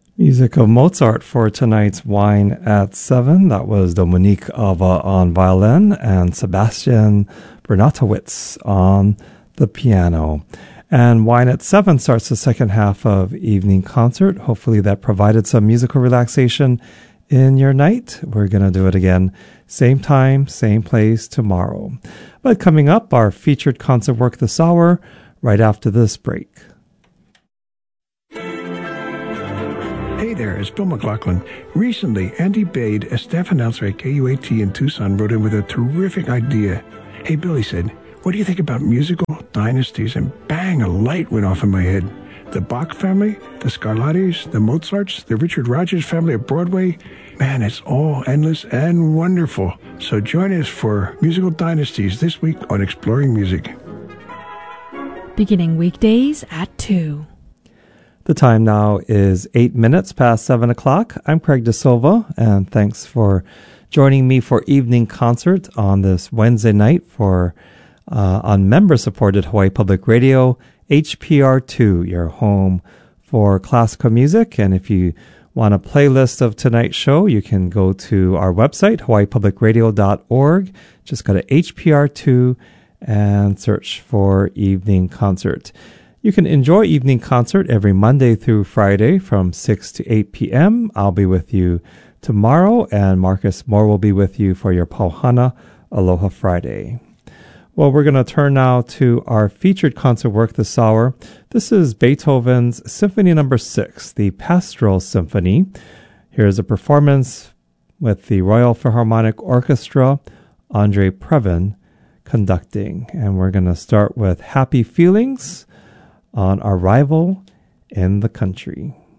Music of Mozart for tonight's Wine at 7. That was Dominique Ava on violin and Sebastian Bernatowitz on the piano. And Wine at 7 starts the second half of evening concert. Hopefully that provided some musical relaxation in your night. We're going to do it again, same time, same place tomorrow. But coming up, our featured concert work this hour, right after this break. Hey there, it's Bill McLaughlin. Recently, Andy Bade, a staff announcer at KUAT in Tucson, wrote in with a terrific idea. Hey, Bill, he said, what do you think about musical dynasties? And bang, a light went off in my head. The Bach family, the Scarlattis, the Mozarts, the Richard Rodgers family of Broadway. Man, it's all endless and wonderful. So join us for Musical Dynasties this week on Exploring Music. Beginning weekdays at 2. The time now is 8 minutes past 7 o'clock. I'm Craig De Silva, and thanks for joining me for evening concert on this Wednesday night on member-supported Hawaii Public Radio, HPR2, your home for classical music. And if you want a playlist of tonight's show, you can go to our website, hawaiipublicradio.org. Just go to HPR2 and search for evening concert. You can enjoy evening concert every Monday through Friday from 6 to 8 p.m. I'll be with you tomorrow, and Marcus Moore will be with you for your Pauhana Aloha Friday. Well, we're going to turn now to our featured concert work this hour. This is Beethoven's Symphony No. 6, the Pastoral Symphony. Here's a performance with the Royal Philharmonic Orchestra, Andre Previn conducting. And we're going to start with Happy Feelings on Arrival in the Country.